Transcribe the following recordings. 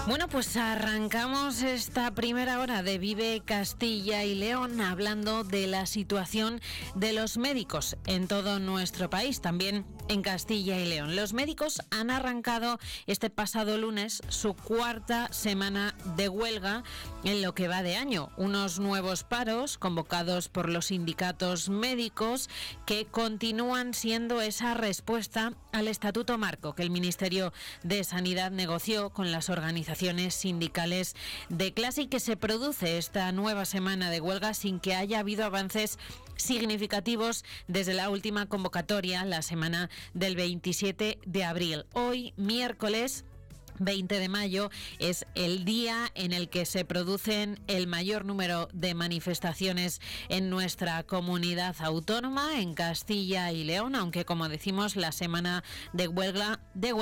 Bueno, pues arrancamos esta primera hora de Vive Castilla y León hablando de la situación de los médicos en todo nuestro país, también en Castilla y León. Los médicos han arrancado este pasado lunes su cuarta semana de huelga en lo que va de año. Unos nuevos paros convocados por los sindicatos médicos que continúan siendo esa respuesta al Estatuto Marco que el Ministerio de Sanidad negoció con las organizaciones sindicales de clase, y que se produce esta nueva semana de huelga sin que haya habido avances significativos desde la última convocatoria, la semana del 27 de abril. Hoy, miércoles 20 de mayo, es el día en el que se producen el mayor número de manifestaciones en nuestra comunidad autónoma, en Castilla y León, aunque, como decimos, la semana de huelga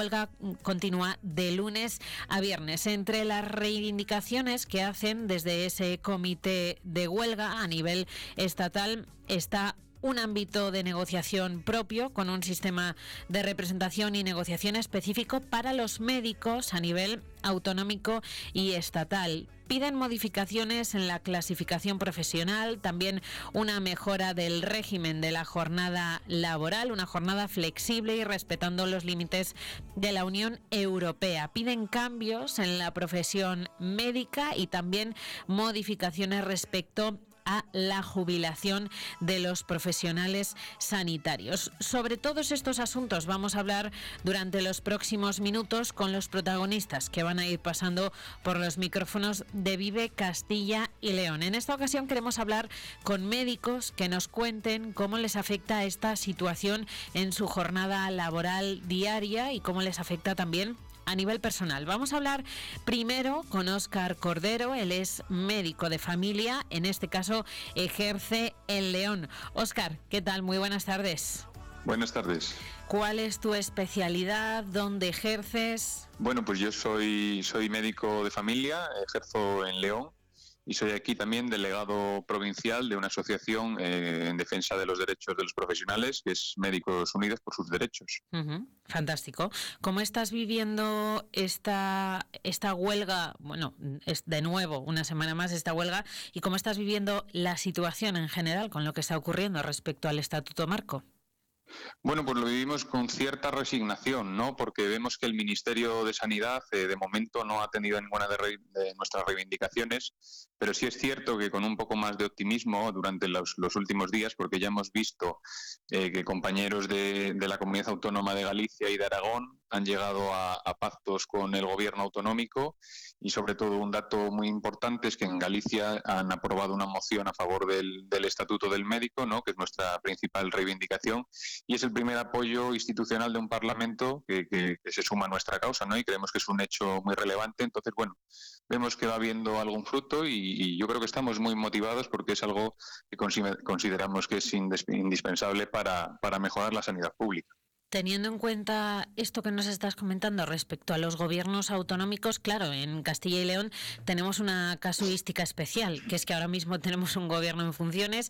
continúa de lunes a viernes. Entre las reivindicaciones que hacen desde ese comité de huelga a nivel estatal está un ámbito de negociación propio con un sistema de representación y negociación específico para los médicos a nivel autonómico y estatal. Piden modificaciones en la clasificación profesional, también una mejora del régimen de la jornada laboral, una jornada flexible y respetando los límites de la Unión Europea. Piden cambios en la profesión médica y también modificaciones respecto a la jubilación de los profesionales sanitarios. Sobre todos estos asuntos vamos a hablar durante los próximos minutos con los protagonistas que van a ir pasando por los micrófonos de Vive Castilla y León. En esta ocasión queremos hablar con médicos que nos cuenten cómo les afecta esta situación en su jornada laboral diaria y cómo les afecta también a nivel personal. Vamos a hablar primero con Óscar Cordero. Él es médico de familia, en este caso ejerce en León. Óscar, ¿qué tal? Muy buenas tardes. Buenas tardes. ¿Cuál es tu especialidad? ¿Dónde ejerces? Bueno, pues yo soy médico de familia, ejerzo en León y soy aquí también delegado provincial de una asociación en defensa de los derechos de los profesionales, que es Médicos Unidos por sus Derechos. Fantástico. ¿Cómo estás viviendo esta huelga? Bueno, es de nuevo una semana más esta huelga. ¿Y cómo estás viviendo la situación en general con lo que está ocurriendo respecto al Estatuto Marco? Bueno, pues lo vivimos con cierta resignación, ¿no? Porque vemos que el Ministerio de Sanidad de momento no ha atendido ninguna de nuestras reivindicaciones, pero sí es cierto que con un poco más de optimismo durante los últimos días, porque ya hemos visto que compañeros de la Comunidad Autónoma de Galicia y de Aragón han llegado a pactos con el gobierno autonómico, y sobre todo un dato muy importante es que en Galicia han aprobado una moción a favor del Estatuto del Médico, ¿no? Que es nuestra principal reivindicación, y es el primer apoyo institucional de un Parlamento que se suma a nuestra causa, ¿no? Y creemos que es un hecho muy relevante. Entonces, bueno, vemos que va habiendo algún fruto y yo creo que estamos muy motivados porque es algo que consideramos que es indispensable para mejorar la sanidad pública. Teniendo en cuenta esto que nos estás comentando respecto a los gobiernos autonómicos, claro, en Castilla y León tenemos una casuística especial, que es que ahora mismo tenemos un gobierno en funciones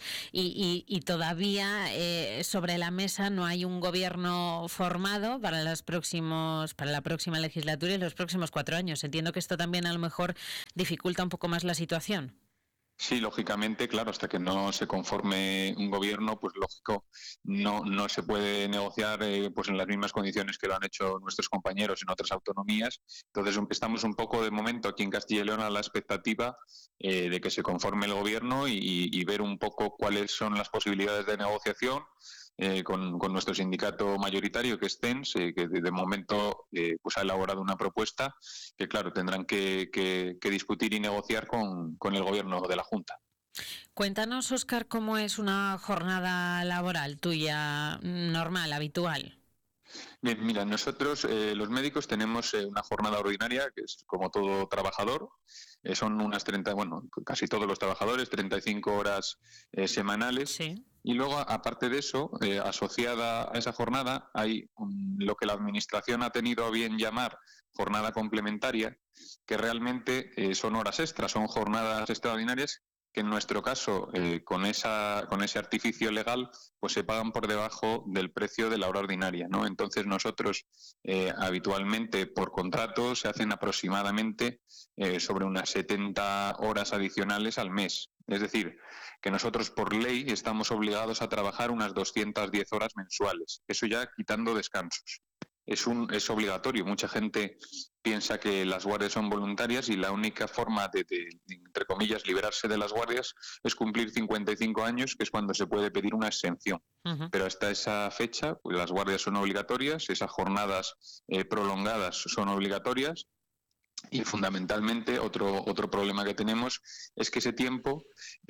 y todavía sobre la mesa no hay un gobierno formado para la próxima legislatura y los próximos 4 años. Entiendo que esto también a lo mejor dificulta un poco más la situación. Sí, lógicamente, claro, hasta que no se conforme un gobierno, pues lógico, no se puede negociar pues en las mismas condiciones que lo han hecho nuestros compañeros en otras autonomías. Entonces estamos un poco de momento aquí en Castilla y León a la expectativa de que se conforme el gobierno y ver un poco cuáles son las posibilidades de negociación con nuestro sindicato mayoritario, que es CENS, que de momento pues ha elaborado una propuesta que, claro, tendrán que discutir y negociar con el gobierno de la Junta. Cuéntanos, Óscar, cómo es una jornada laboral tuya normal, habitual. Bien, mira, nosotros los médicos tenemos una jornada ordinaria, que es como todo trabajador. Son unas 30, bueno, casi todos los trabajadores, 35 horas semanales. Sí. Y luego, aparte de eso, asociada a esa jornada, hay lo que la Administración ha tenido a bien llamar jornada complementaria, que realmente son horas extras, son jornadas extraordinarias que en nuestro caso, con ese artificio legal, pues se pagan por debajo del precio de la hora ordinaria, ¿no? Entonces nosotros habitualmente por contrato se hacen aproximadamente sobre unas 70 horas adicionales al mes. Es decir, que nosotros por ley estamos obligados a trabajar unas 210 horas mensuales, eso ya quitando descansos. Es obligatorio. Mucha gente piensa que las guardias son voluntarias y la única forma de, entre comillas, liberarse de las guardias es cumplir 55 años, que es cuando se puede pedir una exención. Uh-huh. Pero hasta esa fecha, pues las guardias son obligatorias, esas jornadas prolongadas son obligatorias. Y fundamentalmente otro problema que tenemos es que ese tiempo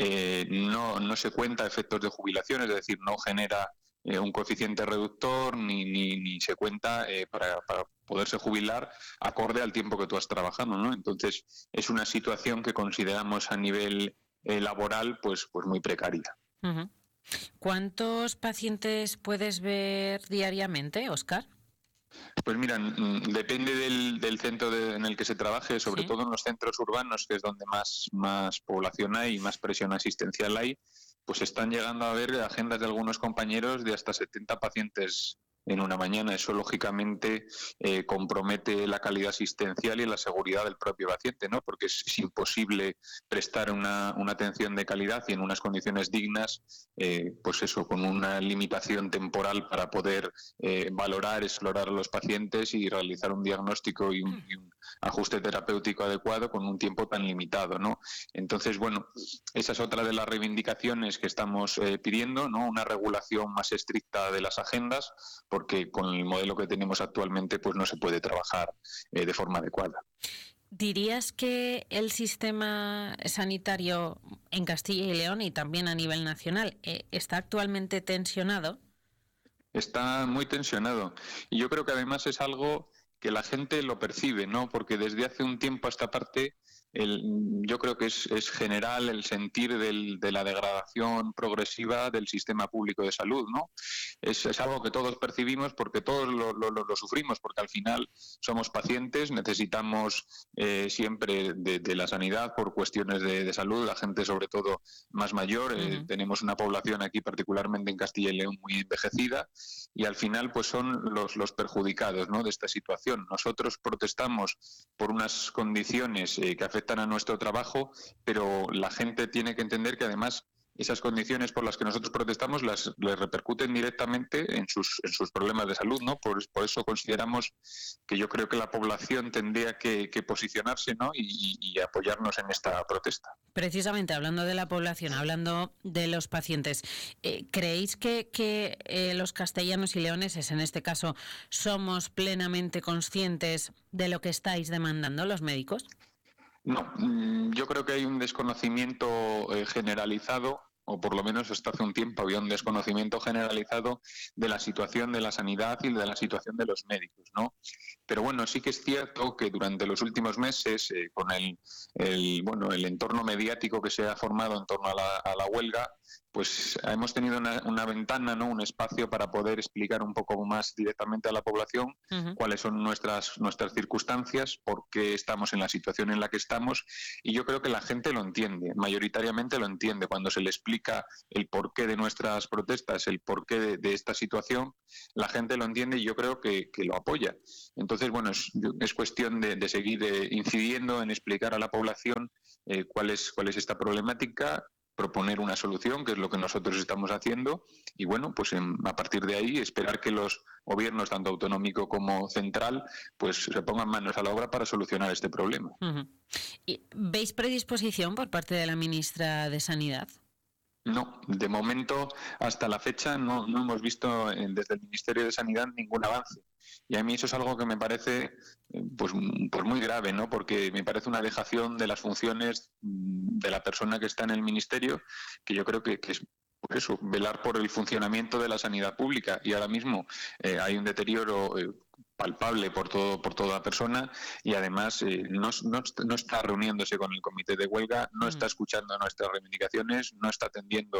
no se cuenta a efectos de jubilación, es decir, no genera un coeficiente reductor ni se cuenta para poderse jubilar acorde al tiempo que tú has trabajado, ¿no? Entonces es una situación que consideramos a nivel laboral pues muy precaria. Uh-huh. ¿Cuántos pacientes puedes ver diariamente, Óscar? Pues mira, depende del centro en el que se trabaje, sobre todo en los centros urbanos, que es donde más población hay y más presión asistencial hay, pues están llegando a ver agendas de algunos compañeros de hasta 70 pacientes en una mañana. Eso lógicamente compromete la calidad asistencial y la seguridad del propio paciente, ¿no? Porque es imposible prestar una atención de calidad y en unas condiciones dignas, pues eso, con una limitación temporal para poder valorar, explorar a los pacientes y realizar un diagnóstico y un ajuste terapéutico adecuado con un tiempo tan limitado, ¿no? Entonces, bueno, esa es otra de las reivindicaciones que estamos pidiendo, ¿no? Una regulación más estricta de las agendas, porque con el modelo que tenemos actualmente pues no se puede trabajar de forma adecuada. ¿Dirías que el sistema sanitario en Castilla y León y también a nivel nacional está actualmente tensionado? Está muy tensionado y yo creo que además es algo que la gente lo percibe, ¿no? Porque desde hace un tiempo a esta parte yo creo que es general el sentir de la degradación progresiva del sistema público de salud, ¿no? Es algo que todos percibimos porque todos lo sufrimos, porque al final somos pacientes, necesitamos siempre de la sanidad por cuestiones de salud, la gente sobre todo más mayor, tenemos una población aquí particularmente en Castilla y León muy envejecida y al final pues son los perjudicados, ¿no? De esta situación. Nosotros protestamos por unas condiciones que afectan a nuestro trabajo, pero la gente tiene que entender que además esas condiciones por las que nosotros protestamos les repercuten directamente en sus problemas de salud, ¿no? Por eso consideramos que yo creo que la población tendría que posicionarse, ¿no? y apoyarnos en esta protesta. Precisamente hablando de la población, hablando de los pacientes, ¿creéis que los castellanos y leoneses, en este caso, somos plenamente conscientes de lo que estáis demandando los médicos? No, yo creo que hay un desconocimiento generalizado, o por lo menos hasta hace un tiempo había un desconocimiento generalizado de la situación de la sanidad y de la situación de los médicos, ¿no? Pero bueno, sí que es cierto que durante los últimos meses, con el entorno mediático que se ha formado en torno a la huelga, pues hemos tenido una ventana, ¿no? Un espacio para poder explicar un poco más directamente a la población cuáles son nuestras circunstancias, por qué estamos en la situación en la que estamos, y yo creo que la gente lo entiende, mayoritariamente lo entiende. Cuando se le explica el porqué de nuestras protestas, el porqué de esta situación, la gente lo entiende y yo creo que lo apoya. Entonces, bueno, es cuestión de seguir incidiendo en explicar a la población cuál es esta problemática, proponer una solución, que es lo que nosotros estamos haciendo, y bueno, pues a partir de ahí esperar que los gobiernos, tanto autonómico como central, pues se pongan manos a la obra para solucionar este problema. Uh-huh. ¿Veis predisposición por parte de la ministra de Sanidad? No, de momento, hasta la fecha, no hemos visto desde el Ministerio de Sanidad ningún avance. Y a mí eso es algo que me parece pues muy grave, ¿no? Porque me parece una dejación de las funciones de la persona que está en el Ministerio, que yo creo que es pues eso, velar por el funcionamiento de la sanidad pública. Y ahora mismo hay un deterioro palpable por toda persona y además no está reuniéndose con el comité de huelga, no está escuchando nuestras reivindicaciones, no está atendiendo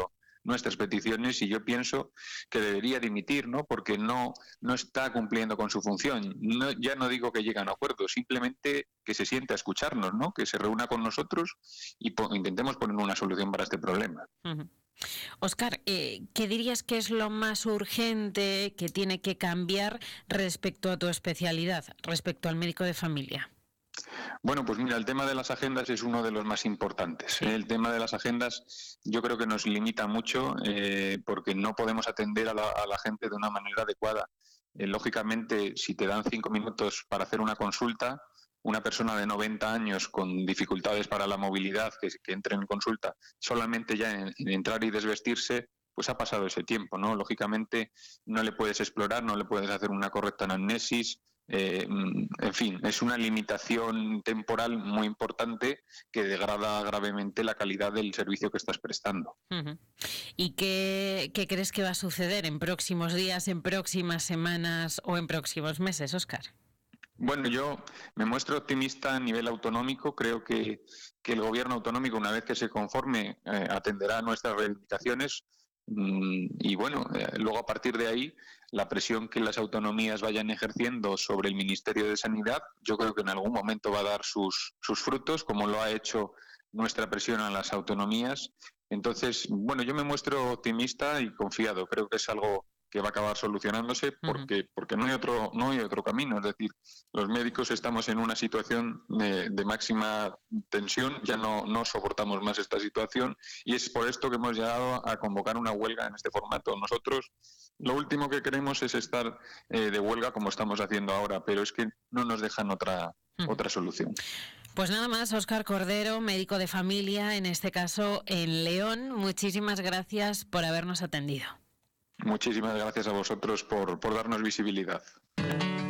nuestras peticiones y yo pienso que debería dimitir, ¿no? Porque no está cumpliendo con su función. Ya no digo que llegue a un acuerdo, simplemente que se siente a escucharnos, ¿no? Que se reúna con nosotros y intentemos poner una solución para este problema. Uh-huh. Óscar, ¿qué dirías que es lo más urgente que tiene que cambiar respecto a tu especialidad, respecto al médico de familia? Bueno, pues mira, el tema de las agendas es uno de los más importantes. El tema de las agendas yo creo que nos limita mucho porque no podemos atender a la gente de una manera adecuada. Lógicamente, si te dan 5 minutos para hacer una consulta, una persona de 90 años con dificultades para la movilidad que entre en consulta, solamente ya en entrar y desvestirse, pues ha pasado ese tiempo, ¿no? Lógicamente no le puedes explorar, no le puedes hacer una correcta anamnesis. En fin, es una limitación temporal muy importante que degrada gravemente la calidad del servicio que estás prestando. Uh-huh. ¿Y qué crees que va a suceder en próximos días, en próximas semanas o en próximos meses, Óscar? Bueno, yo me muestro optimista a nivel autonómico. Creo que el gobierno autonómico, una vez que se conforme, atenderá a nuestras reivindicaciones. Y bueno, luego a partir de ahí, la presión que las autonomías vayan ejerciendo sobre el Ministerio de Sanidad, yo creo que en algún momento va a dar sus frutos, como lo ha hecho nuestra presión a las autonomías. Entonces, bueno, yo me muestro optimista y confiado. Creo que es algo que va a acabar solucionándose porque no hay otro camino. Es decir, los médicos estamos en una situación de máxima tensión, ya no soportamos más esta situación y es por esto que hemos llegado a convocar una huelga en este formato. Nosotros lo último que queremos es estar de huelga como estamos haciendo ahora, pero es que no nos dejan otra solución. Pues nada más, Óscar Cordero, médico de familia, en este caso en León. Muchísimas gracias por habernos atendido. Muchísimas gracias a vosotros por darnos visibilidad.